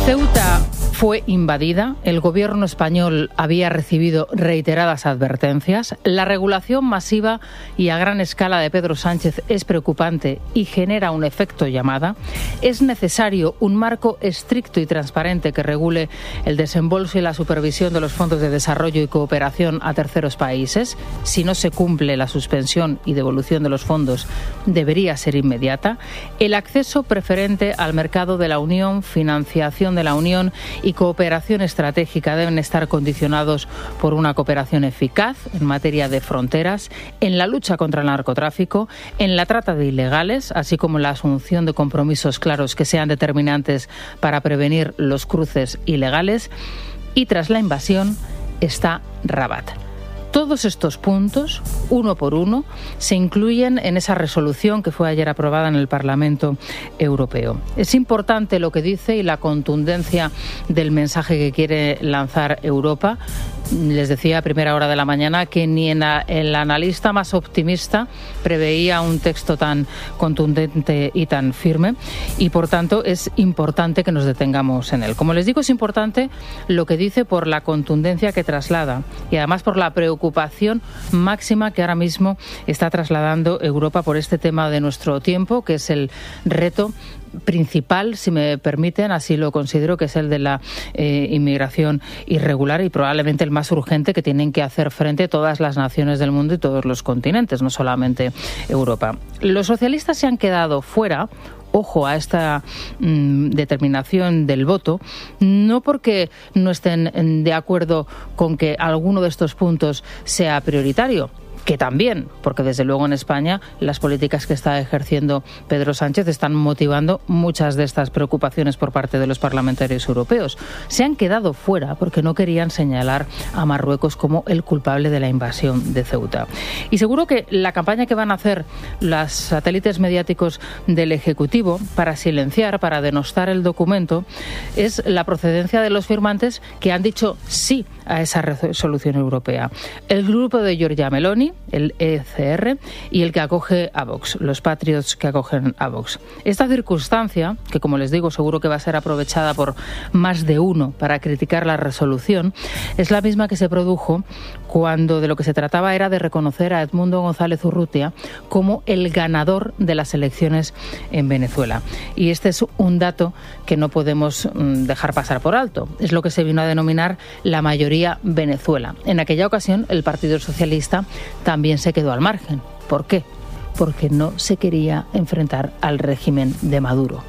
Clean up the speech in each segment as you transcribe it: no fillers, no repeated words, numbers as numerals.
Ceuta fue invadida, el gobierno español había recibido reiteradas advertencias, la regulación masiva y a gran escala de Pedro Sánchez es preocupante y genera un efecto llamada, es necesario un marco estricto y transparente que regule el desembolso y la supervisión de los fondos de desarrollo y cooperación a terceros países. Si no se cumple, la suspensión y devolución de los fondos debería ser inmediata. El acceso preferente al mercado de la Unión, financiación de la Unión y cooperación estratégica deben estar condicionados por una cooperación eficaz en materia de fronteras, en la lucha contra el narcotráfico, en la trata de ilegales, así como en la asunción de compromisos claros que sean determinantes para prevenir los cruces ilegales. Y tras la invasión está Rabat. Todos estos puntos, uno por uno, se incluyen en esa resolución que fue ayer aprobada en el Parlamento Europeo. Es importante lo que dice y la contundencia del mensaje que quiere lanzar Europa. Les decía a primera hora de la mañana que ni el analista más optimista preveía un texto tan contundente y tan firme y, por tanto, es importante que nos detengamos en él. Como les digo, es importante lo que dice por la contundencia que traslada y además por la preocupación máxima que ahora mismo está trasladando Europa por este tema de nuestro tiempo, que es el reto principal, si me permiten, así lo considero, que es el de la inmigración irregular y probablemente el más urgente que tienen que hacer frente todas las naciones del mundo y todos los continentes, no solamente Europa. Los socialistas se han quedado fuera. Ojo a esta determinación del voto, no porque no estén de acuerdo con que alguno de estos puntos sea prioritario, que también, porque desde luego en España las políticas que está ejerciendo Pedro Sánchez están motivando muchas de estas preocupaciones por parte de los parlamentarios europeos. Se han quedado fuera porque no querían señalar a Marruecos como el culpable de la invasión de Ceuta. Y seguro que la campaña que van a hacer los satélites mediáticos del Ejecutivo para silenciar, para denostar el documento, es la procedencia de los firmantes que han dicho sí a esa resolución europea. El grupo de Giorgia Meloni, el ECR, y el que acoge a Vox, los Patriots que acogen a Vox. Esta circunstancia, que como les digo seguro que va a ser aprovechada por más de uno para criticar la resolución, es la misma que se produjo cuando de lo que se trataba era de reconocer a Edmundo González Urrutia como el ganador de las elecciones en Venezuela. Y este es un dato que no podemos dejar pasar por alto. Es lo que se vino a denominar la mayoría Venezuela. En aquella ocasión el Partido Socialista también se quedó al margen. ¿Por qué? Porque no se quería enfrentar al régimen de Maduro.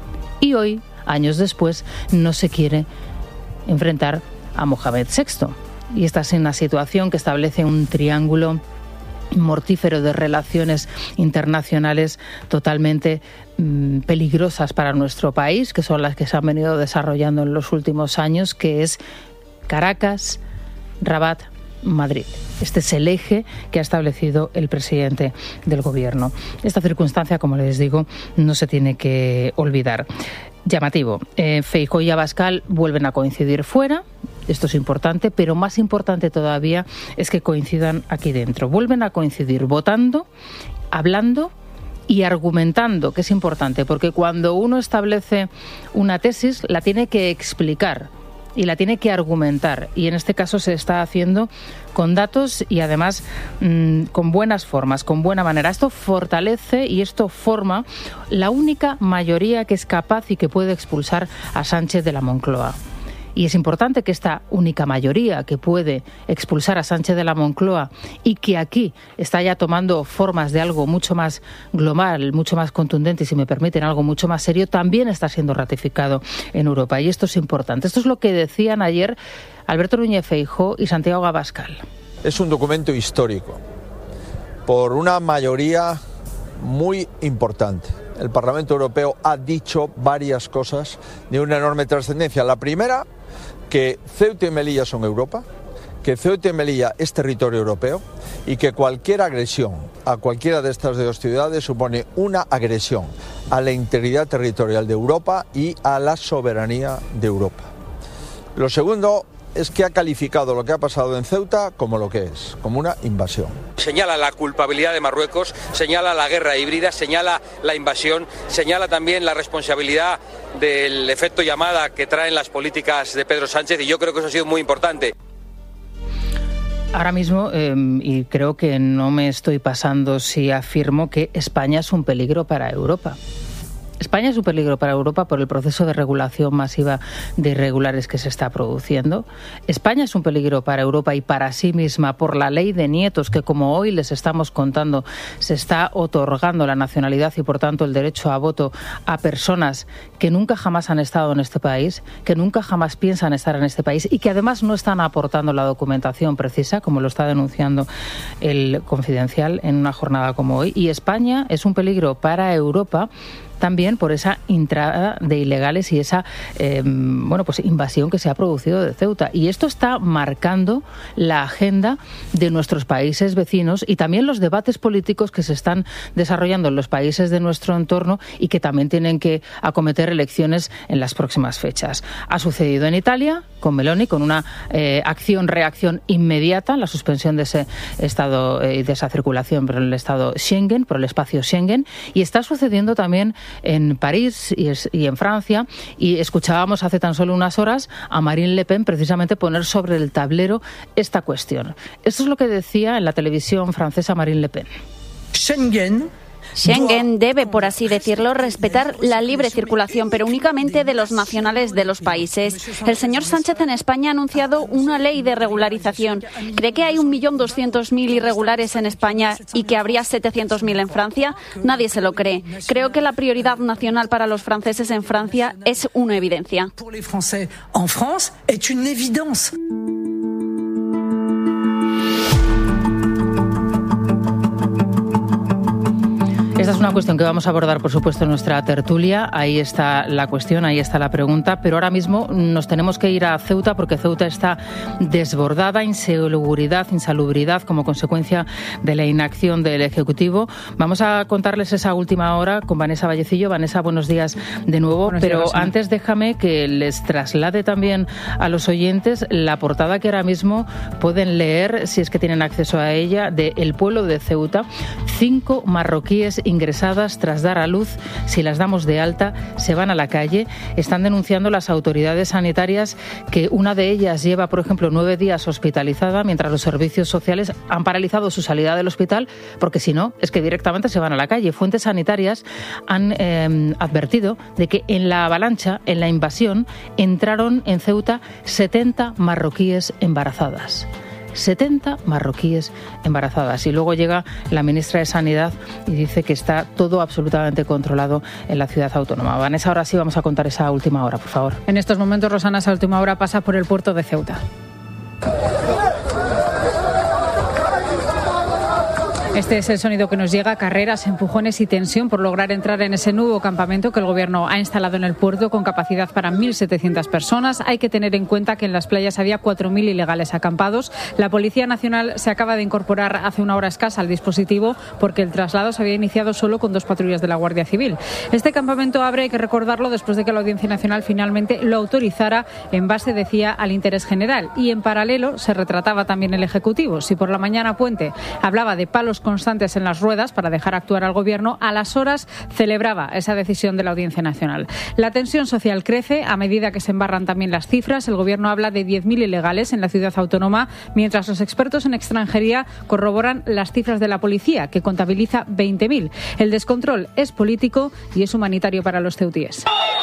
Y hoy, años después, no se quiere enfrentar a Mohamed VI. Y esta es una situación que establece un triángulo mortífero de relaciones internacionales totalmente peligrosas para nuestro país, que son las que se han venido desarrollando en los últimos años, que es Caracas, Rabat, Madrid. Este es el eje que ha establecido el presidente del Gobierno. Esta circunstancia, como les digo, no se tiene que olvidar. Llamativo. Feijóo y Abascal vuelven a coincidir fuera. Esto es importante, pero más importante todavía es que coincidan aquí dentro. Vuelven a coincidir votando, hablando y argumentando, que es importante, porque cuando uno establece una tesis, la tiene que explicar y la tiene que argumentar, y en este caso se está haciendo con datos y además con buenas formas, con buena manera. Esto fortalece y esto forma la única mayoría que es capaz y que puede expulsar a Sánchez de la Moncloa. Y es importante que esta única mayoría que puede expulsar a Sánchez de la Moncloa y que aquí está ya tomando formas de algo mucho más global, mucho más contundente y, si me permiten, algo mucho más serio, también está siendo ratificado en Europa. Y esto es importante. Esto es lo que decían ayer Alberto Núñez Feijóo y Santiago Abascal. Es un documento histórico por una mayoría muy importante. El Parlamento Europeo ha dicho varias cosas de una enorme trascendencia. La primera, que Ceuta y Melilla son Europa, que Ceuta y Melilla es territorio europeo y que cualquier agresión a cualquiera de estas dos ciudades supone una agresión a la integridad territorial de Europa y a la soberanía de Europa. Lo segundo es que ha calificado lo que ha pasado en Ceuta como lo que es, como una invasión. Señala la culpabilidad de Marruecos, señala la guerra híbrida, señala la invasión, señala también la responsabilidad del efecto llamada que traen las políticas de Pedro Sánchez, y yo creo que eso ha sido muy importante. Ahora mismo, y creo que no me estoy pasando si afirmo que España es un peligro para Europa. España es un peligro para Europa por el proceso de regulación masiva de irregulares que se está produciendo. España es un peligro para Europa y para sí misma por la ley de nietos que, como hoy les estamos contando, se está otorgando la nacionalidad y, por tanto, el derecho a voto a personas que nunca jamás han estado en este país, que nunca jamás piensan estar en este país y que además no están aportando la documentación precisa, como lo está denunciando el Confidencial en una jornada como hoy. Y España es un peligro para Europa también por esa entrada de ilegales y esa invasión que se ha producido de Ceuta. Y esto está marcando la agenda de nuestros países vecinos y también los debates políticos que se están desarrollando en los países de nuestro entorno y que también tienen que acometer elecciones en las próximas fechas. Ha sucedido en Italia con Meloni, con una acción-reacción inmediata, la suspensión de ese estado y de esa circulación por el estado Schengen, por el espacio Schengen, y está sucediendo también en París y en Francia, y escuchábamos hace tan solo unas horas a Marine Le Pen precisamente poner sobre el tablero esta cuestión. Esto es lo que decía en la televisión francesa Marine Le Pen. Schengen debe, por así decirlo, respetar la libre circulación, pero únicamente de los nacionales de los países. El señor Sánchez en España ha anunciado una ley de regularización. ¿Cree que hay 1.200.000 irregulares en España y que habría 700.000 en Francia? Nadie se lo cree. Creo que la prioridad nacional para los franceses en Francia es una evidencia. Esta es una cuestión que vamos a abordar, por supuesto, en nuestra tertulia. Ahí está la cuestión, ahí está la pregunta. Pero ahora mismo nos tenemos que ir a Ceuta porque Ceuta está desbordada, insalubridad como consecuencia de la inacción del Ejecutivo. Vamos a contarles esa última hora con Vanessa Vallecillo. Vanessa, buenos días de nuevo. Pero antes déjame que les traslade también a los oyentes la portada que ahora mismo pueden leer, si es que tienen acceso a ella, de El Pueblo de Ceuta. 5 marroquíes ingresadas tras dar a luz. Si las damos de alta, se van a la calle. Están denunciando las autoridades sanitarias que una de ellas lleva, por ejemplo, 9 días hospitalizada, mientras los servicios sociales han paralizado su salida del hospital, porque si no, es que directamente se van a la calle. Fuentes sanitarias han advertido de que en la avalancha, en la invasión, entraron en Ceuta 70 marroquíes embarazadas. 70 marroquíes embarazadas. Y luego llega la ministra de Sanidad y dice que está todo absolutamente controlado en la ciudad autónoma. Vanessa, ahora sí vamos a contar esa última hora, por favor. En estos momentos, Rosana, esa última hora pasa por el puerto de Ceuta. Este es el sonido que nos llega, carreras, empujones y tensión por lograr entrar en ese nuevo campamento que el Gobierno ha instalado en el puerto con capacidad para 1.700 personas. Hay que tener en cuenta que en las playas había 4.000 ilegales acampados. La Policía Nacional se acaba de incorporar hace una hora escasa al dispositivo porque el traslado se había iniciado solo con 2 patrullas de la Guardia Civil. Este campamento abre, hay que recordarlo, después de que la Audiencia Nacional finalmente lo autorizara en base, decía, al interés general. Y en paralelo se retrataba también el Ejecutivo. Si por la mañana Puente hablaba de palos constantes en las ruedas para dejar actuar al Gobierno, a las horas celebraba esa decisión de la Audiencia Nacional. La tensión social crece a medida que se embarran también las cifras. El Gobierno habla de 10.000 ilegales en la ciudad autónoma, mientras los expertos en extranjería corroboran las cifras de la policía, que contabiliza 20.000. El descontrol es político y es humanitario para los ceutíes.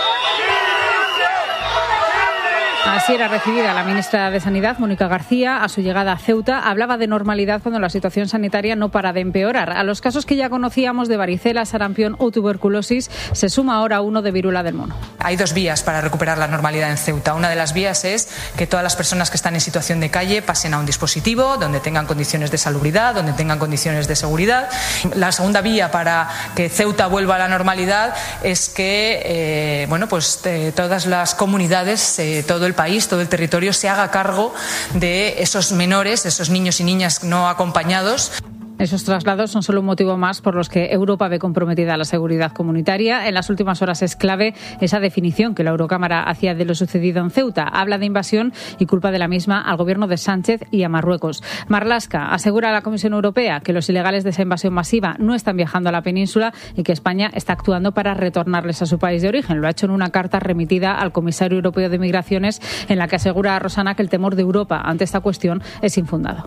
Así era recibida la ministra de Sanidad, Mónica García, a su llegada a Ceuta. Hablaba de normalidad cuando la situación sanitaria no para de empeorar. A los casos que ya conocíamos de varicela, sarampión o tuberculosis se suma ahora uno de viruela del mono. Hay 2 vías para recuperar la normalidad en Ceuta. Una de las vías es que todas las personas que están en situación de calle pasen a un dispositivo donde tengan condiciones de salubridad, donde tengan condiciones de seguridad. La segunda vía para que Ceuta vuelva a la normalidad es que todas las comunidades, todo el país, todo el territorio se haga cargo de esos menores, de esos niños y niñas no acompañados. Esos traslados son solo un motivo más por los que Europa ve comprometida la seguridad comunitaria. En las últimas horas es clave esa definición que la Eurocámara hacía de lo sucedido en Ceuta. Habla de invasión y culpa de la misma al gobierno de Sánchez y a Marruecos. Marlaska asegura a la Comisión Europea que los ilegales de esa invasión masiva no están viajando a la península y que España está actuando para retornarles a su país de origen. Lo ha hecho en una carta remitida al comisario europeo de Migraciones, en la que asegura a Rosana que el temor de Europa ante esta cuestión es infundado.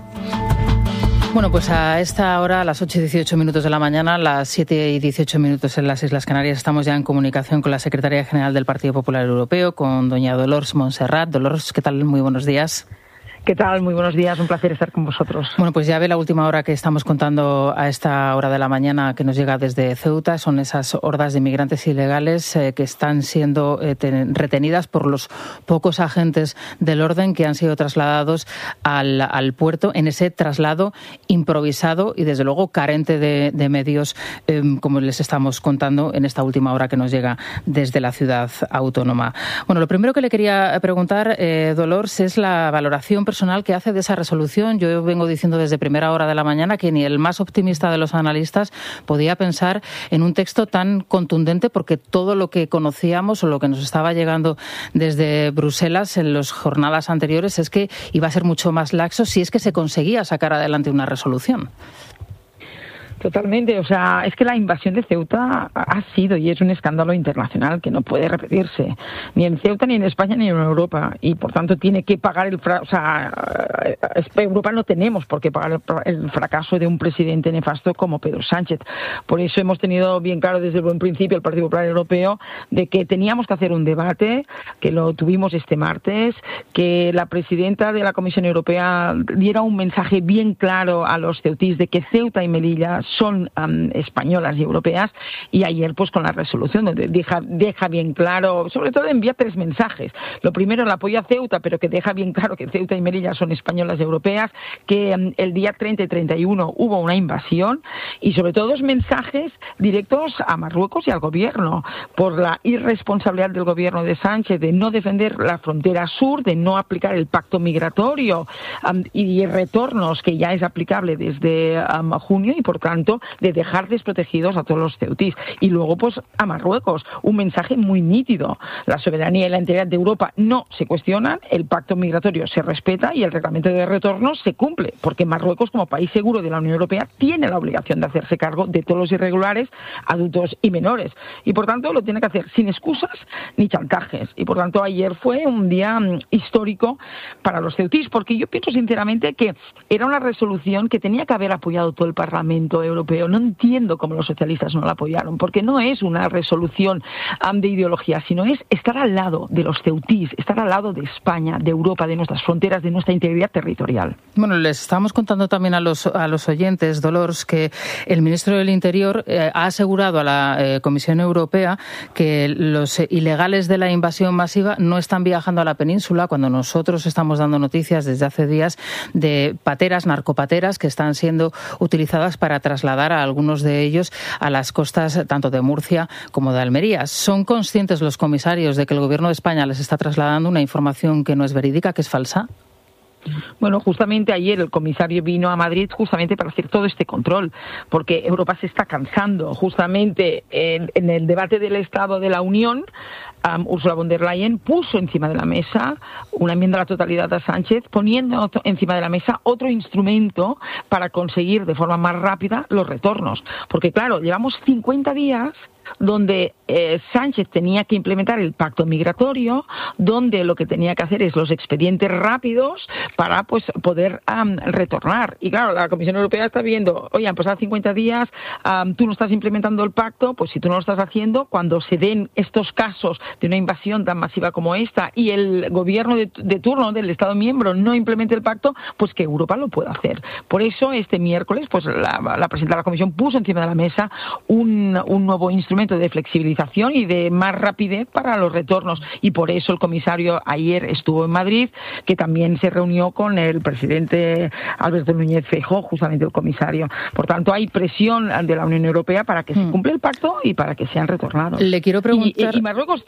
Bueno, pues a esta hora, a las 8:18 de la mañana, las 7:18 en las Islas Canarias, estamos ya en comunicación con la secretaria general del Partido Popular Europeo, con doña Dolors Montserrat. Dolors, ¿qué tal? Muy buenos días. ¿Qué tal? Muy buenos días, un placer estar con vosotros. Bueno, pues ya ve la última hora que estamos contando a esta hora de la mañana que nos llega desde Ceuta. Son esas hordas de inmigrantes ilegales que están siendo retenidas por los pocos agentes del orden que han sido trasladados al puerto en ese traslado improvisado y desde luego carente de medios, como les estamos contando en esta última hora que nos llega desde la ciudad autónoma. Bueno, lo primero que le quería preguntar, Dolors, es la valoración personal que hace de esa resolución. Yo vengo diciendo desde primera hora de la mañana que ni el más optimista de los analistas podía pensar en un texto tan contundente, porque todo lo que conocíamos o lo que nos estaba llegando desde Bruselas en las jornadas anteriores es que iba a ser mucho más laxo si es que se conseguía sacar adelante una resolución. Totalmente, o sea, es que la invasión de Ceuta ha sido y es un escándalo internacional que no puede repetirse, ni en Ceuta, ni en España, ni en Europa, y por tanto tiene que pagar Europa no tenemos por qué pagar el fracaso de un presidente nefasto como Pedro Sánchez. Por eso hemos tenido bien claro desde el buen principio el Partido Popular Europeo de que teníamos que hacer un debate, que lo tuvimos este martes, que la presidenta de la Comisión Europea diera un mensaje bien claro a los ceutíes de que Ceuta y Melilla son españolas y europeas, y ayer pues con la resolución donde deja bien claro, sobre todo envía 3 mensajes. Lo primero, el apoyo a Ceuta, pero que deja bien claro que Ceuta y Melilla son españolas y europeas, que el día 30 y 31 hubo una invasión, y sobre todo 2 mensajes directos a Marruecos y al gobierno por la irresponsabilidad del gobierno de Sánchez de no defender la frontera sur, de no aplicar el pacto migratorio y retornos que ya es aplicable desde junio, y por tanto de dejar desprotegidos a todos los ceutíes. Y luego pues a Marruecos, un mensaje muy nítido: la soberanía y la integridad de Europa no se cuestionan, el pacto migratorio se respeta y el reglamento de retornos se cumple, porque Marruecos, como país seguro de la Unión Europea, tiene la obligación de hacerse cargo de todos los irregulares, adultos y menores, y por tanto lo tiene que hacer sin excusas ni chantajes. Y por tanto ayer fue un día histórico para los ceutíes, porque yo pienso sinceramente que era una resolución que tenía que haber apoyado todo el Parlamento Europeo. No entiendo cómo los socialistas no la apoyaron, porque no es una resolución de ideología, sino es estar al lado de los ceutíes, estar al lado de España, de Europa, de nuestras fronteras, de nuestra integridad territorial. Bueno, les estamos contando también a los oyentes, Dolors, que el ministro del Interior ha asegurado a la Comisión Europea que los ilegales de la invasión masiva no están viajando a la península, cuando nosotros estamos dando noticias desde hace días de pateras, narcopateras, que están siendo utilizadas para trasladar a algunos de ellos a las costas tanto de Murcia como de Almería. ¿Son conscientes los comisarios de que el Gobierno de España les está trasladando una información que no es verídica, que es falsa? Bueno, justamente ayer el comisario vino a Madrid justamente para hacer todo este control, porque Europa se está cansando. Justamente en el debate del Estado de la Unión, Ursula von der Leyen puso encima de la mesa una enmienda a la totalidad a Sánchez, poniendo encima de la mesa otro instrumento para conseguir de forma más rápida los retornos. Porque claro, llevamos 50 días donde Sánchez tenía que implementar el pacto migratorio, donde lo que tenía que hacer es los expedientes rápidos para pues poder retornar. Y claro, la Comisión Europea está viendo, oye, han pasado 50 días, tú no estás implementando el pacto, pues si tú no lo estás haciendo, cuando se den estos casos de una invasión tan masiva como esta y el gobierno de turno del Estado miembro no implemente el pacto, pues que Europa lo pueda hacer. Por eso este miércoles pues la presidenta de la Comisión puso encima de la mesa un nuevo instrumento de flexibilización y de más rapidez para los retornos, y por eso el comisario ayer estuvo en Madrid, que también se reunió con el presidente Alberto Núñez Feijóo, justamente el comisario. Por tanto, hay presión de la Unión Europea para que se cumpla el pacto y para que sean retornados. Le quiero preguntar... Y Marruecos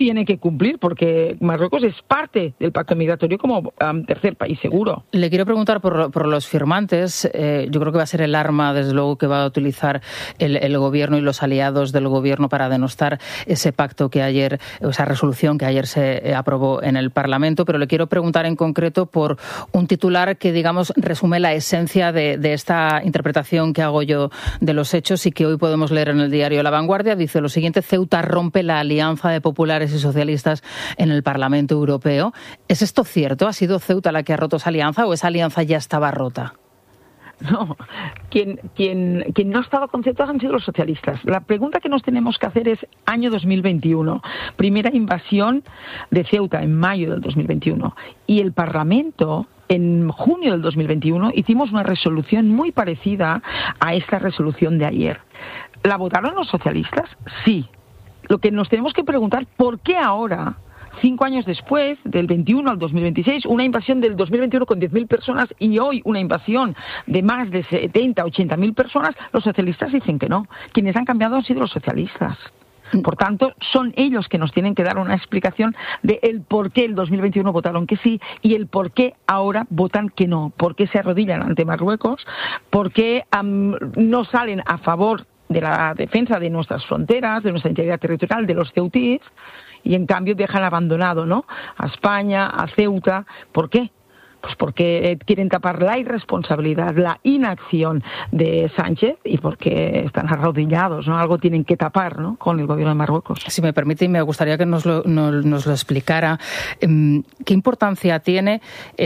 tiene que cumplir, porque Marruecos es parte del pacto migratorio como tercer país seguro. Le quiero preguntar por los firmantes. Yo creo que va a ser el arma, desde luego, que va a utilizar el gobierno y los aliados del gobierno para denostar ese pacto que ayer, esa resolución que ayer se aprobó en el Parlamento. Pero le quiero preguntar en concreto por un titular que, digamos, resume la esencia de esta interpretación que hago yo de los hechos y que hoy podemos leer en el diario La Vanguardia. Dice lo siguiente: Ceuta rompe la alianza de populares y socialistas en el Parlamento Europeo. ¿Es esto cierto? ¿Ha sido Ceuta la que ha roto esa alianza o esa alianza ya estaba rota? No, quien no ha estado con Ceuta han sido los socialistas. La pregunta que nos tenemos que hacer es año 2021, primera invasión de Ceuta en mayo del 2021, y el Parlamento en junio del 2021 hicimos una resolución muy parecida a esta resolución de ayer. ¿La votaron los socialistas? Sí. Lo que nos tenemos que preguntar, ¿por qué ahora, 5 años después, del 21 al 2026, una invasión del 2021 con 10.000 personas y hoy una invasión de más de 70, 80.000 personas, los socialistas dicen que no? Quienes han cambiado han sido los socialistas. Por tanto, son ellos que nos tienen que dar una explicación de el por qué el 2021 votaron que sí y el por qué ahora votan que no. ¿Por qué se arrodillan ante Marruecos? ¿Por qué no salen a favor de la defensa de nuestras fronteras, de nuestra integridad territorial, de los ceutíes, y en cambio dejan abandonado, ¿no?, a España, a Ceuta? ¿Por qué? Pues porque quieren tapar la irresponsabilidad, la inacción de Sánchez y porque están arrodillados, ¿no? Algo tienen que tapar, ¿no?, con el gobierno de Marruecos. Si me permite, y me gustaría que nos lo explicara, ¿qué importancia tiene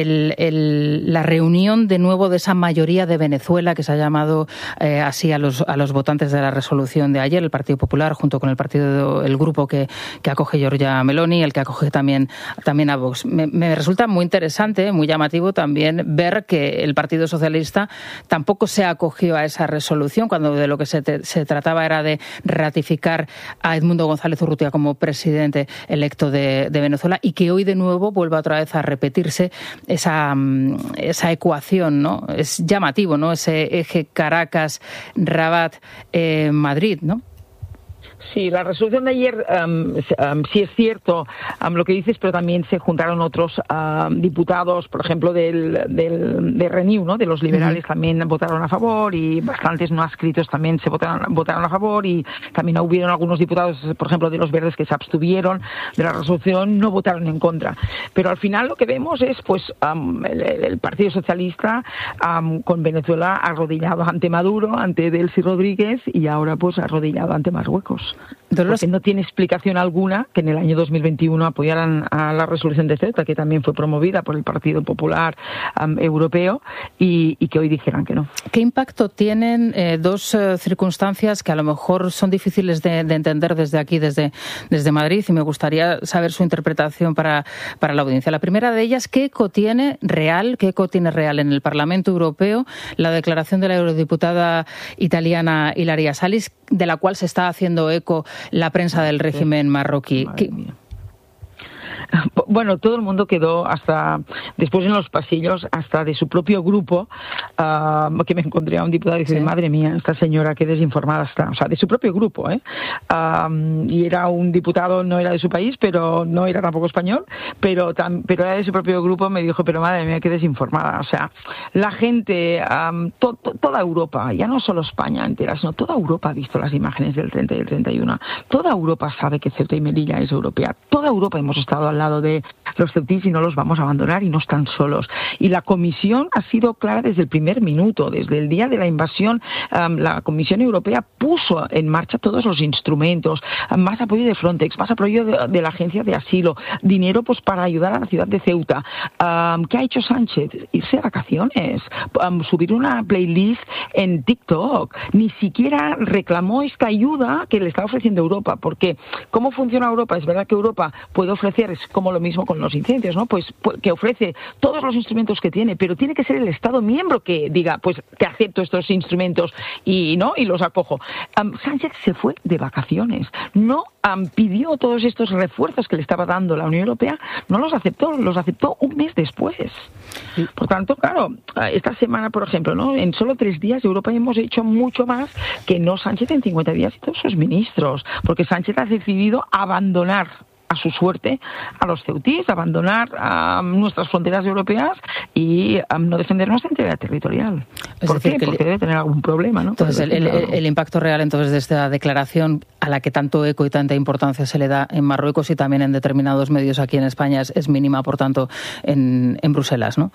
la reunión de nuevo de esa mayoría de Venezuela que se ha llamado así a los votantes de la resolución de ayer, el Partido Popular, junto con el grupo que acoge Giorgia Meloni, el que acoge también a Vox? Me resulta muy interesante, muy llamativo también ver que el Partido Socialista tampoco se acogió a esa resolución, cuando de lo que se trataba era de ratificar a Edmundo González Urrutia como presidente electo de Venezuela, y que hoy de nuevo vuelva otra vez a repetirse esa ecuación, ¿no? Es llamativo, ¿no?, ese eje Caracas-Rabat, Madrid, ¿no? Sí, la resolución de ayer sí es cierto lo que dices, pero también se juntaron otros diputados, por ejemplo, de Renew, ¿no?, de los liberales, también votaron a favor, y bastantes no adscritos también votaron a favor, y también hubieron algunos diputados, por ejemplo, de los verdes, que se abstuvieron de la resolución, no votaron en contra. Pero al final lo que vemos es pues el Partido Socialista con Venezuela arrodillado ante Maduro, ante Delcy Rodríguez, y ahora pues arrodillado ante Marruecos. Porque no tiene explicación alguna que en el año 2021 apoyaran a la resolución de Ceuta, que también fue promovida por el Partido Popular Europeo, y que hoy dijeran que no. ¿Qué impacto tienen dos circunstancias que a lo mejor son difíciles de entender desde aquí, desde Madrid, y me gustaría saber su interpretación para la audiencia? La primera de ellas, ¿qué eco tiene real en el Parlamento Europeo la declaración de la eurodiputada italiana Ilaria Salis, de la cual se está haciendo eco la prensa del régimen marroquí? Bueno, todo el mundo quedó hasta después en los pasillos, hasta de su propio grupo, que me encontré a un diputado y dice, sí, madre mía, esta señora qué desinformada está. O sea, de su propio grupo, y era un diputado, no era de su país, pero no era tampoco español, pero era de su propio grupo. Me dijo, pero madre mía, qué desinformada. O sea, la gente, toda Europa, ya no solo España entera, sino toda Europa ha visto las imágenes del 30 y el 31. Toda Europa sabe que Ceuta y Melilla es europea. Toda Europa hemos estado al lado de los ceutíes y no los vamos a abandonar, y no están solos. Y la Comisión ha sido clara desde el primer minuto, desde el día de la invasión. La Comisión Europea puso en marcha todos los instrumentos, más apoyo de Frontex, más apoyo de la Agencia de Asilo, dinero pues para ayudar a la ciudad de Ceuta. ¿Qué ha hecho Sánchez? Irse de vacaciones, subir una playlist en TikTok. Ni siquiera reclamó esta ayuda que le está ofreciendo Europa, porque ¿cómo funciona Europa? Es verdad que Europa puede ofrecer, es como lo mismo con los incendios, ¿no? Pues que ofrece todos los instrumentos que tiene, pero tiene que ser el Estado miembro que diga, pues te acepto estos instrumentos y los acojo. Sánchez se fue de vacaciones, no pidió todos estos refuerzos que le estaba dando la Unión Europea, no los aceptó un mes después. Por tanto, claro, esta semana, por ejemplo, ¿no?, en solo 3 días Europa hemos hecho mucho más que no Sánchez en 50 días y todos sus ministros, porque Sánchez ha decidido abandonar a su suerte a los ceutíes, abandonar nuestras fronteras europeas y no defender nuestra integridad territorial. ¿Por qué? Porque debe tener algún problema, ¿no? Entonces, el impacto real entonces de esta declaración, a la que tanto eco y tanta importancia se le da en Marruecos y también en determinados medios aquí en España, es mínima, por tanto, en Bruselas, ¿no?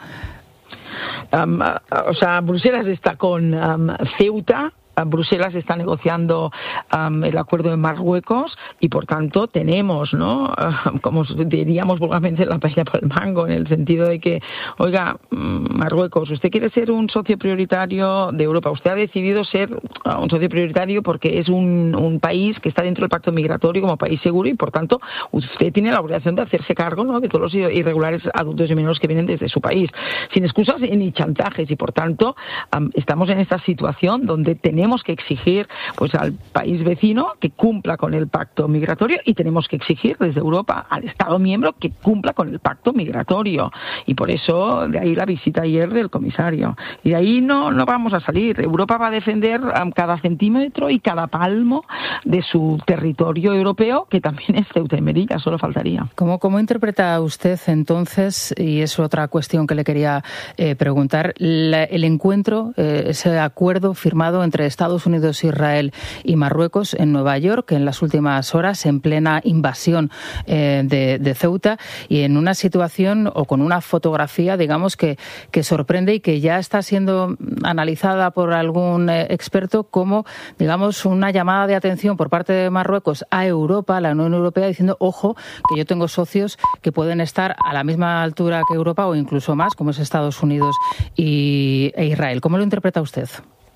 Bruselas está con Ceuta. Bruselas está negociando el acuerdo de Marruecos y, por tanto, tenemos, ¿no? Como diríamos vulgarmente, la paella por el mango, en el sentido de que, oiga, Marruecos, usted quiere ser un socio prioritario de Europa. Usted ha decidido ser un socio prioritario porque es un país que está dentro del pacto migratorio como país seguro y, por tanto, usted tiene la obligación de hacerse cargo, ¿no?, de todos los irregulares adultos y menores que vienen desde su país, sin excusas ni chantajes. Y, por tanto, estamos en esta situación donde tenemos que exigir pues al país vecino que cumpla con el pacto migratorio y tenemos que exigir desde Europa al Estado miembro que cumpla con el pacto migratorio. Y por eso, de ahí la visita ayer del comisario. Y de ahí no vamos a salir. Europa va a defender cada centímetro y cada palmo de su territorio europeo, que también es Ceuta y Melilla, solo faltaría. ¿Cómo interpreta usted entonces, y es otra cuestión que le quería preguntar, el encuentro, ese acuerdo firmado entre Estados Unidos, Israel y Marruecos en Nueva York, en las últimas horas, en plena invasión de Ceuta, y en una situación o con una fotografía, digamos, que sorprende y que ya está siendo analizada por algún experto como, digamos, una llamada de atención por parte de Marruecos a Europa, a la Unión Europea, diciendo, ojo, que yo tengo socios que pueden estar a la misma altura que Europa o incluso más, como es Estados Unidos e Israel. ¿Cómo lo interpreta usted?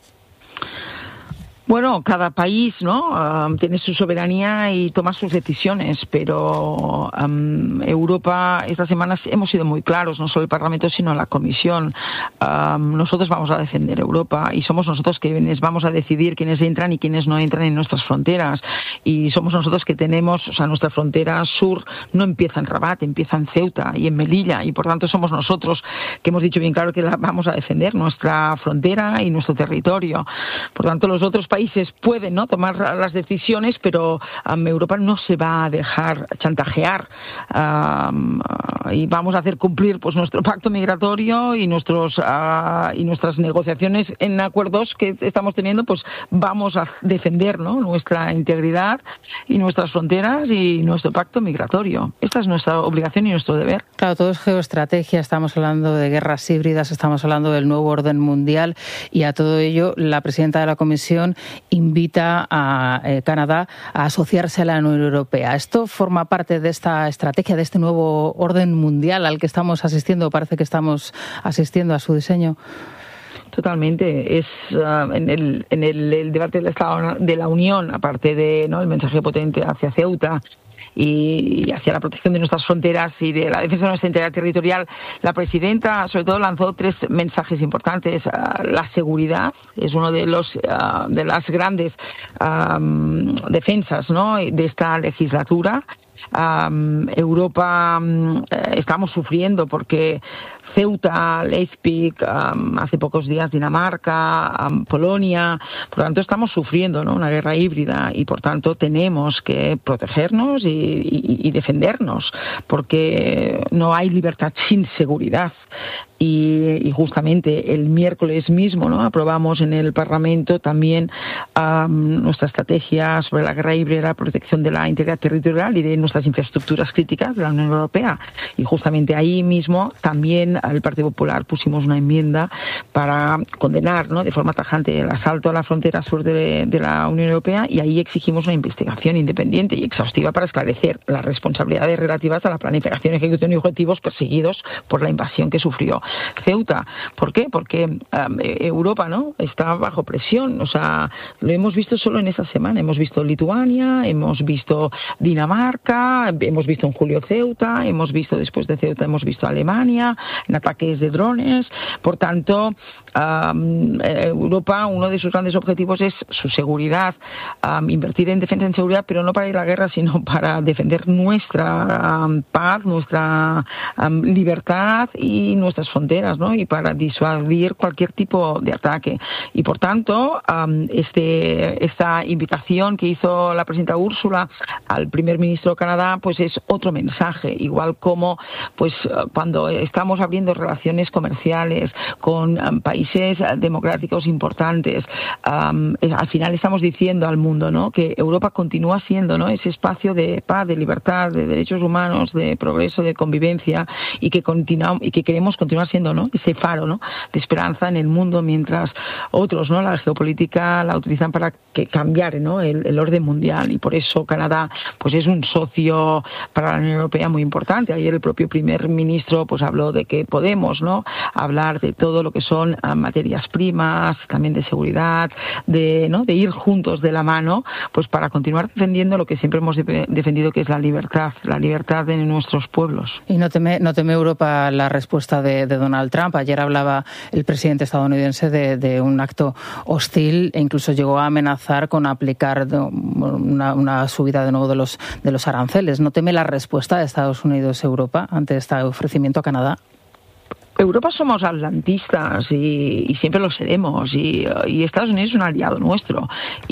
Bueno, cada país, ¿no?, tiene su soberanía y toma sus decisiones, pero Europa, estas semanas hemos sido muy claros, no solo el Parlamento, sino la Comisión. Nosotros vamos a defender Europa y somos nosotros quienes vamos a decidir quiénes entran y quiénes no entran en nuestras fronteras. Y somos nosotros que tenemos, nuestra frontera sur no empieza en Rabat, empieza en Ceuta y en Melilla, y por tanto somos nosotros que hemos dicho bien claro que vamos a defender nuestra frontera y nuestro territorio. Por tanto, los otros países pueden, ¿no?, tomar las decisiones, pero Europa no se va a dejar chantajear y vamos a hacer cumplir pues nuestro pacto migratorio y nuestras negociaciones en acuerdos que estamos teniendo. Pues vamos a defender, ¿no?, nuestra integridad y nuestras fronteras y nuestro pacto migratorio. Esta es nuestra obligación y nuestro deber. Claro, todo es geoestrategia, estamos hablando de guerras híbridas, estamos hablando del nuevo orden mundial, y a todo ello la presidenta de la Comisión invita a Canadá a asociarse a la Unión Europea. ¿Esto forma parte de esta estrategia, de este nuevo orden mundial al que estamos asistiendo? Parece que estamos asistiendo a su diseño. Totalmente. Es en el debate del Estado de la Unión, aparte de, ¿no?, el mensaje potente hacia Ceuta y hacia la protección de nuestras fronteras y de la defensa de nuestra integridad territorial, la presidenta sobre todo lanzó 3 mensajes importantes. La seguridad es uno de las grandes defensas, ¿no?, de esta legislatura. Europa estamos sufriendo porque Ceuta, Leipzig, hace pocos días Dinamarca, Polonia, por lo tanto estamos sufriendo, ¿no?, una guerra híbrida, y por tanto tenemos que protegernos y defendernos, porque no hay libertad sin seguridad. Y justamente el miércoles mismo, ¿no?, aprobamos en el Parlamento también nuestra estrategia sobre la guerra híbrida, la protección de la integridad territorial y de nuestras infraestructuras críticas de la Unión Europea. Y justamente ahí mismo también al Partido Popular pusimos una enmienda para condenar, ¿no?, de forma tajante el asalto a la frontera sur de la Unión Europea, y ahí exigimos una investigación independiente y exhaustiva para esclarecer las responsabilidades relativas a la planificación, ejecución y objetivos perseguidos por la invasión que sufrió Ceuta. ¿Por qué? Porque Europa, ¿no?, está bajo presión. Lo hemos visto solo en esa semana. Hemos visto Lituania, hemos visto Dinamarca, hemos visto en julio Ceuta, hemos visto después de Ceuta, hemos visto Alemania en ataques de drones. Por tanto, Europa, uno de sus grandes objetivos es su seguridad, invertir en defensa y en seguridad, pero no para ir a la guerra, sino para defender nuestra paz, nuestra libertad y nuestras fronteras, ¿no? Y para disuadir cualquier tipo de ataque. Y por tanto, esta invitación que hizo la presidenta Úrsula al primer ministro de Canadá, pues es otro mensaje, igual como pues cuando estamos abriendo relaciones comerciales con países democráticos importantes, al final estamos diciendo al mundo, ¿no?, que Europa continúa siendo, ¿no?, ese espacio de paz, de libertad, de derechos humanos, de progreso, de convivencia, y que queremos continuar siendo, ¿no?, ese faro, ¿no?, de esperanza en el mundo, mientras otros, ¿no?, la geopolítica la utilizan para cambiar, ¿no?, el orden mundial. Y por eso Canadá pues es un socio para la Unión Europea muy importante. Ayer el propio primer ministro pues habló de que podemos, ¿no?, hablar de todo lo que son materias primas, también de seguridad, de ir juntos de la mano, pues para continuar defendiendo lo que siempre hemos defendido, que es la libertad de nuestros pueblos. Y no teme Europa la respuesta de Donald Trump. Ayer hablaba el presidente estadounidense de un acto hostil e incluso llegó a amenazar con aplicar una subida de nuevo de los aranceles. ¿No teme la respuesta de Estados Unidos-Europa ante este ofrecimiento a Canadá? Europa somos atlantistas y siempre lo seremos, y Estados Unidos es un aliado nuestro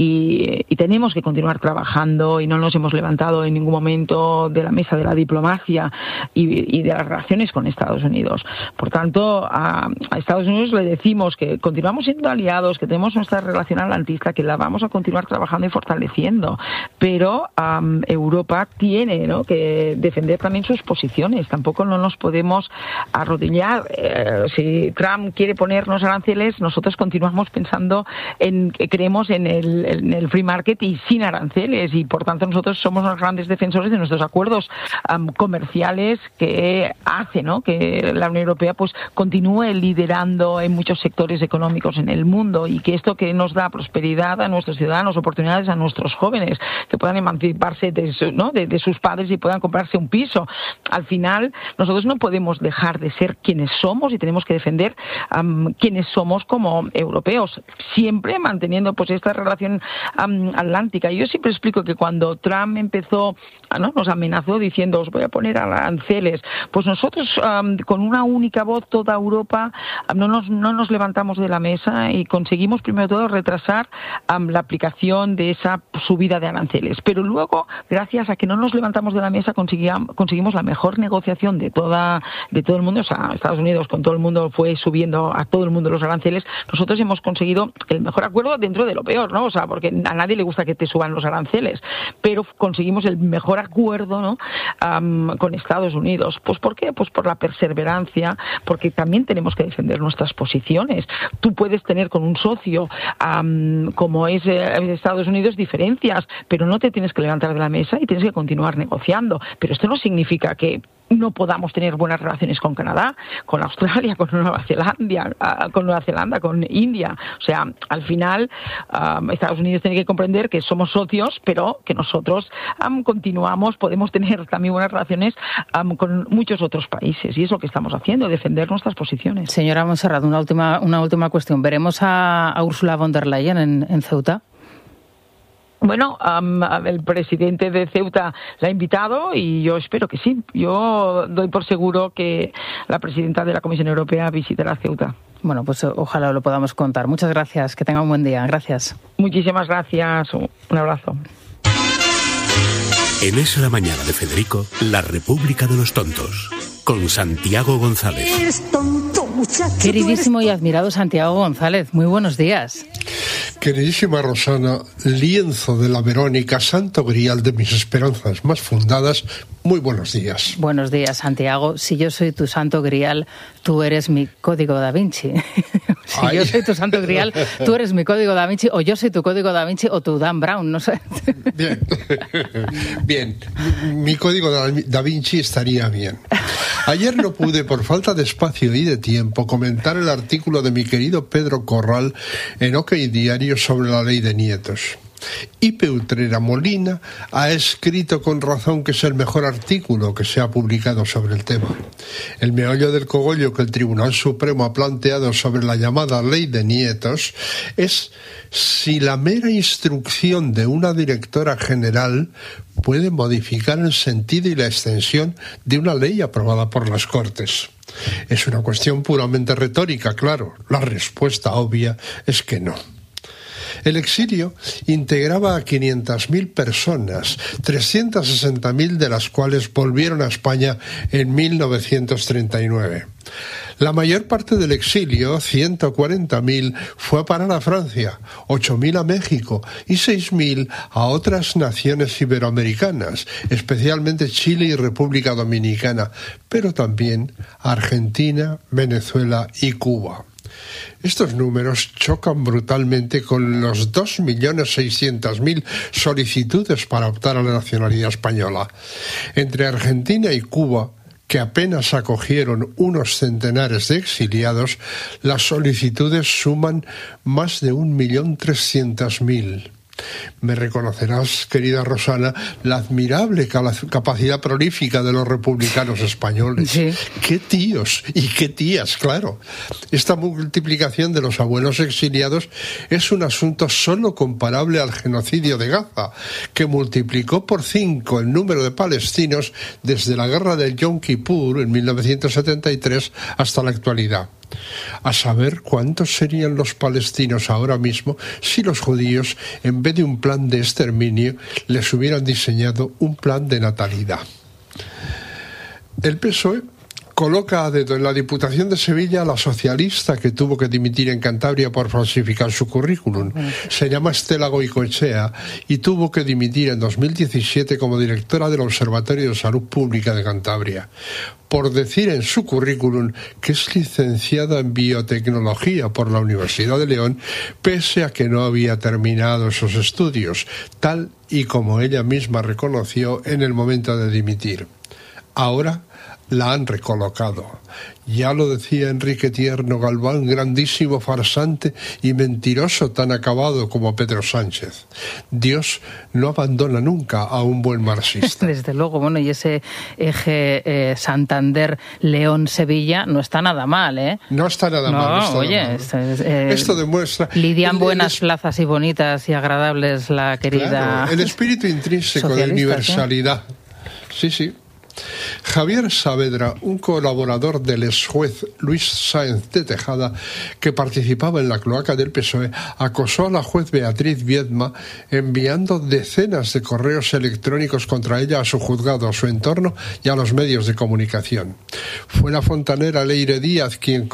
y tenemos que continuar trabajando, y no nos hemos levantado en ningún momento de la mesa de la diplomacia y de las relaciones con Estados Unidos. Por tanto, a Estados Unidos le decimos que continuamos siendo aliados, que tenemos nuestra relación atlantista, que la vamos a continuar trabajando y fortaleciendo, pero Europa tiene, ¿no?, que defender también sus posiciones. Tampoco no nos podemos arrodillar. Si Trump quiere ponernos aranceles, nosotros continuamos pensando en que creemos en el free market y sin aranceles, y por tanto nosotros somos los grandes defensores de nuestros acuerdos comerciales que hace, ¿no?, que la Unión Europea pues continúe liderando en muchos sectores económicos en el mundo, y que esto que nos da prosperidad a nuestros ciudadanos, oportunidades a nuestros jóvenes, que puedan emanciparse de sus padres y puedan comprarse un piso. Al final nosotros no podemos dejar de ser quienes somos y tenemos que defender quienes somos como europeos, siempre manteniendo pues esta relación atlántica. Yo siempre explico que cuando Trump empezó, nos amenazó diciendo os voy a poner aranceles, pues nosotros con una única voz toda Europa no nos levantamos de la mesa y conseguimos primero de todo retrasar la aplicación de esa subida de aranceles, pero luego gracias a que no nos levantamos de la mesa conseguimos la mejor negociación de todo el mundo. O sea, Estados Unidos con todo el mundo fue subiendo a todo el mundo los aranceles. Nosotros hemos conseguido el mejor acuerdo dentro de lo peor, ¿no? O sea, porque a nadie le gusta que te suban los aranceles, pero conseguimos el mejor acuerdo, ¿no?, con Estados Unidos. Pues ¿por qué? Pues por la perseverancia, porque también tenemos que defender nuestras posiciones. Tú puedes tener con un socio como es Estados Unidos diferencias, pero no te tienes que levantar de la mesa y tienes que continuar negociando. Pero esto no significa que no podamos tener buenas relaciones con Canadá, con Australia, con Nueva Zelanda, con India. O sea, al final Estados Unidos tiene que comprender que somos socios, pero que nosotros podemos tener también buenas relaciones con muchos otros países, y es lo que estamos haciendo, defender nuestras posiciones. Señora Montserrat, una última cuestión. ¿Veremos a Ursula von der Leyen en Ceuta? Bueno, el presidente de Ceuta la ha invitado y yo espero que sí. Yo doy por seguro que la presidenta de la Comisión Europea visitará Ceuta. Bueno, pues ojalá lo podamos contar. Muchas gracias. Que tenga un buen día. Gracias. Muchísimas gracias. Un abrazo. En Es la Mañana de Federico, la República de los Tontos, con Santiago González. Eres tonto, muchacho. Queridísimo y admirado Santiago González, muy buenos días. Queridísima Rosana, lienzo de la Verónica, santo grial de mis esperanzas más fundadas, muy buenos días. Buenos días, Santiago. Si yo soy tu santo grial, tú eres mi código da Vinci. Si yo soy tu santo grial, tú eres mi código da Vinci, o yo soy tu código da Vinci, o tu Dan Brown, no sé. Bien, mi código da Vinci estaría bien. Ayer no pude, por falta de espacio y de tiempo, comentar el artículo de mi querido Pedro Corral en OK Diario sobre la ley de nietos. Y Utrera Molina ha escrito con razón que es el mejor artículo que se ha publicado sobre el tema. El meollo del cogollo que el Tribunal Supremo ha planteado sobre la llamada Ley de Nietos es si la mera instrucción de una directora general puede modificar el sentido y la extensión de una ley aprobada por las Cortes. Es una cuestión puramente retórica, claro. La respuesta obvia es que no. El exilio integraba a 500.000 personas, 360.000 de las cuales volvieron a España en 1939. La mayor parte del exilio, 140.000, fue a parar a Francia, 8.000 a México y 6.000 a otras naciones iberoamericanas, especialmente Chile y República Dominicana, pero también a Argentina, Venezuela y Cuba. Estos números chocan brutalmente con los 2.600.000 solicitudes para optar a la nacionalidad española. Entre Argentina y Cuba, que apenas acogieron unos centenares de exiliados, las solicitudes suman más de 1.300.000. Me reconocerás, querida Rosana, la admirable capacidad prolífica de los republicanos españoles. Sí. ¡Qué tíos y qué tías, claro! Esta multiplicación de los abuelos exiliados es un asunto solo comparable al genocidio de Gaza, que multiplicó por 5 el número de palestinos desde la guerra del Yom Kippur en 1973 hasta la actualidad. A saber cuántos serían los palestinos ahora mismo si los judíos, en vez de un plan de exterminio, les hubieran diseñado un plan de natalidad. El PSOE coloca a dedo en la Diputación de Sevilla a la socialista que tuvo que dimitir en Cantabria por falsificar su currículum. Se llama Estela Goicoechea y tuvo que dimitir en 2017 como directora del Observatorio de Salud Pública de Cantabria, por decir en su currículum que es licenciada en biotecnología por la Universidad de León, pese a que no había terminado esos estudios, tal y como ella misma reconoció en el momento de dimitir. Ahora la han recolocado. Ya lo decía Enrique Tierno Galván, grandísimo farsante y mentiroso tan acabado como Pedro Sánchez. Dios no abandona nunca a un buen marxista. Desde luego, bueno, y ese eje Santander-León-Sevilla no está nada mal, ¿eh? No está nada mal. No, oye, esto demuestra... Lidian buenas plazas y bonitas y agradables la querida... Claro, el espíritu intrínseco de universalidad. Sí, sí. Javier Saavedra, un colaborador del exjuez Luis Sáenz de Tejada, que participaba en la cloaca del PSOE, acosó a la juez Beatriz Viedma enviando decenas de correos electrónicos contra ella a su juzgado, a su entorno y a los medios de comunicación. Fue la fontanera Leire Díaz quien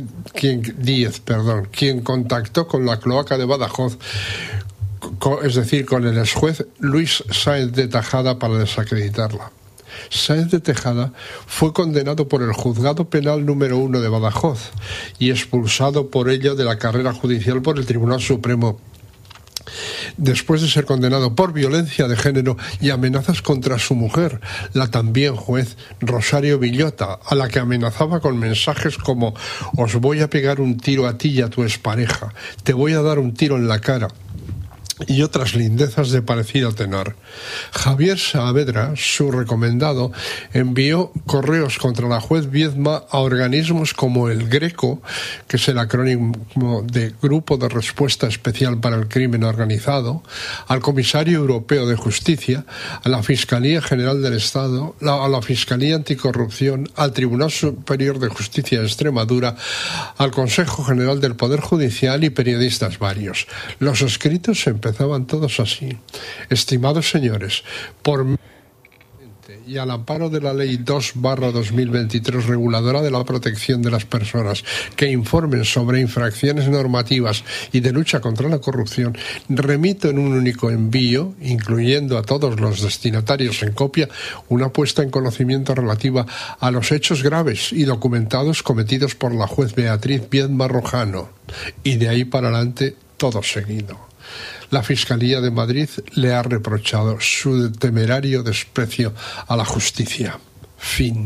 contactó con la cloaca de Badajoz, es decir, con el exjuez Luis Sáenz de Tejada, para desacreditarla. Sáenz de Tejada fue condenado por el Juzgado Penal número 1 de Badajoz y expulsado por ello de la carrera judicial por el Tribunal Supremo, después de ser condenado por violencia de género y amenazas contra su mujer, la también juez Rosario Villota, a la que amenazaba con mensajes como: os voy a pegar un tiro a ti y a tu expareja, te voy a dar un tiro en la cara, y otras lindezas de parecido tenor. Javier Saavedra, su recomendado, envió correos contra la juez Viedma a organismos como el GRECO, que es el acrónimo de Grupo de Respuesta Especial para el Crimen Organizado, al Comisario Europeo de Justicia, a la Fiscalía General del Estado, a la Fiscalía Anticorrupción, al Tribunal Superior de Justicia de Extremadura, al Consejo General del Poder Judicial y periodistas varios. Los escritos empezaban todos así: estimados señores, por y al amparo de la Ley 2/2023 reguladora de la protección de las personas que informen sobre infracciones normativas y de lucha contra la corrupción, remito en un único envío, incluyendo a todos los destinatarios en copia, una puesta en conocimiento relativa a los hechos graves y documentados cometidos por la juez Beatriz Viedma Rojano, y de ahí para adelante todo seguido. La Fiscalía de Madrid le ha reprochado su temerario desprecio a la justicia. Fin.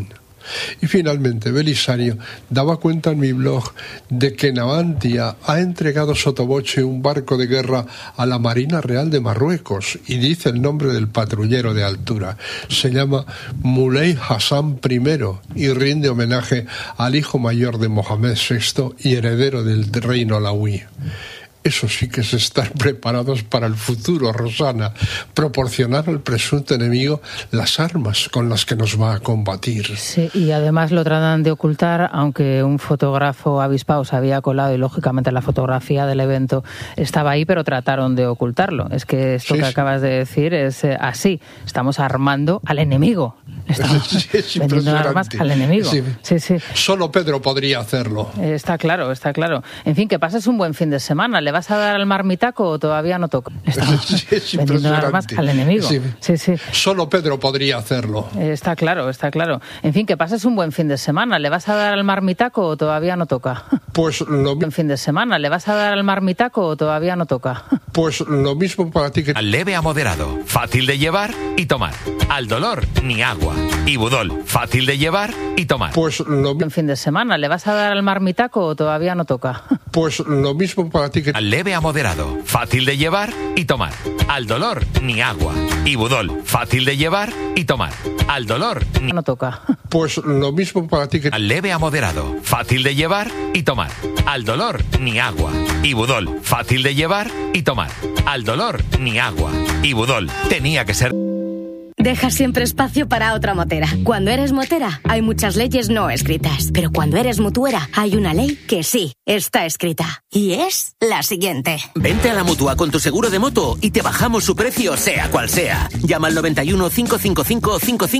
Y finalmente, Belisario daba cuenta en mi blog de que Navantia ha entregado sottovoce un barco de guerra a la Marina Real de Marruecos y dice el nombre del patrullero de altura. Se llama Moulay Hassan I y rinde homenaje al hijo mayor de Mohamed VI y heredero del reino alauí. Eso sí que es estar preparados para el futuro, Rosana. Proporcionar al presunto enemigo las armas con las que nos va a combatir. Sí, y además lo tratan de ocultar, aunque un fotógrafo avispado se había colado y lógicamente la fotografía del evento estaba ahí, pero trataron de ocultarlo. Es que esto que acabas de decir es así. Estamos armando al enemigo. Estamos vendiendo armas al enemigo. Sí. Solo Pedro podría hacerlo. Está claro. En fin, que pases un buen fin de semana. ¿Le vas a dar al marmitaco o todavía no toca? Estamos vendiendo armas al enemigo. Sí. Solo Pedro podría hacerlo. Está claro. En fin, que pases un buen fin de semana. ¿Le vas a dar al marmitaco o todavía no toca? Pues lo mismo. Fin de semana. ¿Le vas a dar al marmitaco o todavía no toca? Pues lo mismo para ti que... Al leve a moderado, fácil de llevar y tomar. Al dolor, ni agua. Ibudol, fácil de llevar y tomar. Pues en fin de semana. ¿Le vas a dar al marmitaco o todavía no toca? Pues lo mismo para ti que... Al leve a moderado, fácil de llevar y tomar. Al dolor, ni agua. Ibudol, fácil de llevar y tomar. Al dolor, ni... No toca. Pues lo mismo para ti que... Al leve a moderado, fácil de llevar y tomar. Al dolor, ni agua. Ibudol, fácil de llevar y tomar. Al dolor, ni agua. Ibudol, tenía que ser... Deja siempre espacio para otra motera. Cuando eres motera, hay muchas leyes no escritas. Pero cuando eres mutuera, hay una ley que sí está escrita. Y es la siguiente. Vente a la Mutua con tu seguro de moto y te bajamos su precio sea cual sea. Llama al 91 555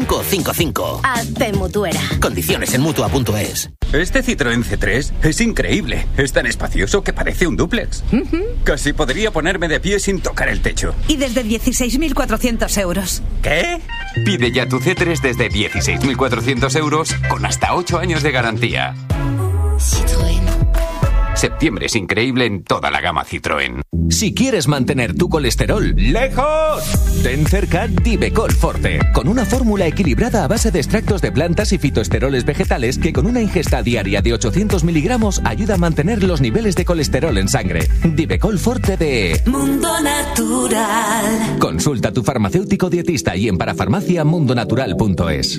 5555. Hazte mutuera. Condiciones en Mutua.es. Este Citroën C3 es increíble. Es tan espacioso que parece un dúplex. Casi podría ponerme de pie sin tocar el techo. Y desde 16.400 euros. ¿Qué? Pide ya tu C3 desde 16.400 euros con hasta 8 años de garantía. Citroën. Septiembre es increíble en toda la gama Citroën. Si quieres mantener tu colesterol lejos, ten cerca Divecol Forte, con una fórmula equilibrada a base de extractos de plantas y fitoesteroles vegetales que con una ingesta diaria de 800 miligramos ayuda a mantener los niveles de colesterol en sangre. Divecol Forte de Mundo Natural. Consulta a tu farmacéutico dietista y en parafarmacia.mundonatural.es.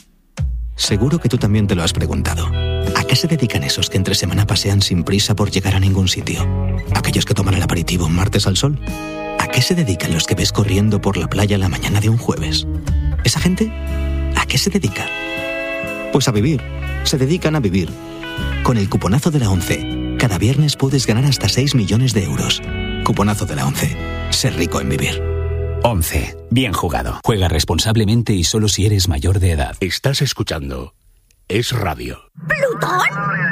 Seguro que tú también te lo has preguntado. ¿A qué se dedican esos que entre semana pasean sin prisa por llegar a ningún sitio? ¿Aquellos que toman el aperitivo un martes al sol? ¿A qué se dedican los que ves corriendo por la playa la mañana de un jueves? ¿Esa gente? ¿A qué se dedica? Pues a vivir. Se dedican a vivir. Con el cuponazo de la ONCE, cada viernes puedes ganar hasta 6 millones de euros. Cuponazo de la ONCE. Ser rico en vivir. 11. Bien jugado. Juega responsablemente y solo si eres mayor de edad. Estás escuchando Es Radio. ¿Plutón?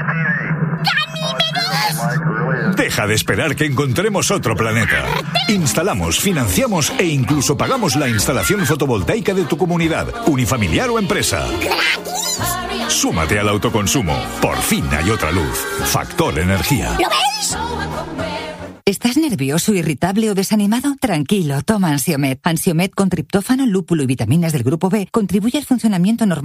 ¿Ganímedes? Deja de esperar que encontremos otro planeta. Instalamos, financiamos e incluso pagamos la instalación fotovoltaica de tu comunidad, unifamiliar o empresa. ¿Gratis? Súmate al autoconsumo. Por fin hay otra luz. Factor Energía. ¿Lo ves? ¿Estás nervioso, irritable o desanimado? Tranquilo, toma Ansiomed. Ansiomed con triptófano, lúpulo y vitaminas del grupo B contribuye al funcionamiento normal